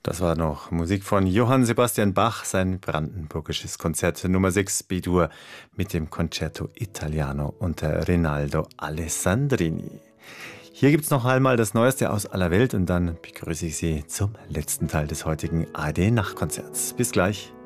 Das war noch Musik von Johann Sebastian Bach, sein brandenburgisches Konzert Nummer 6 B-Dur mit dem Concerto Italiano unter Rinaldo Alessandrini. Hier gibt es noch einmal das Neueste aus aller Welt und dann begrüße ich Sie zum letzten Teil des heutigen ARD-Nachtkonzerts. Bis gleich.